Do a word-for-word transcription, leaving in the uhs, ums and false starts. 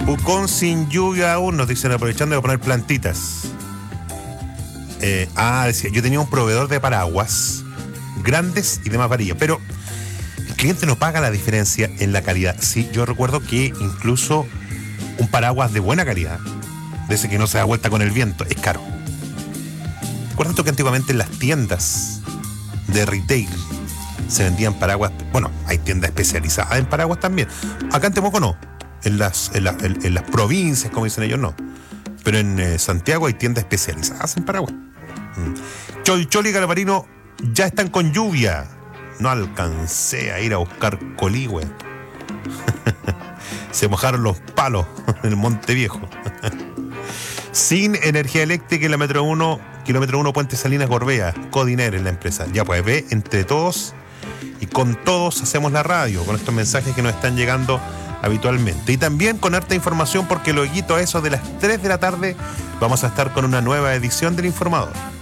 Pucón sin lluvia aún, nos dicen, aprovechando de poner plantitas. Eh, ah, decía, yo tenía un proveedor de paraguas grandes y de más varilla, pero el cliente no paga la diferencia en la calidad. Sí, yo recuerdo que incluso un paraguas de buena calidad, de ese que no se da vuelta con el viento, es caro. ¿Recuerdas tú que antiguamente en las tiendas de retail se vendían paraguas? Bueno, hay tiendas especializadas en paraguas también. Acá en Temuco no, en las, en, la, en, en las provincias, como dicen ellos, no. Pero en eh, Santiago hay tiendas especializadas en paraguas. Mm. Cholchol y Galvarino ya están con lluvia. No alcancé a ir a buscar coligüe. Se mojaron los palos en el Monte Viejo. Sin energía eléctrica en la Metro uno, kilómetro uno, Puente Salinas Gorbea. Codiner es la empresa. Ya pues, ve, entre todos y con todos hacemos la radio, con estos mensajes que nos están llegando habitualmente. Y también con harta información, porque luego a eso de las tres de la tarde vamos a estar con una nueva edición del Informador.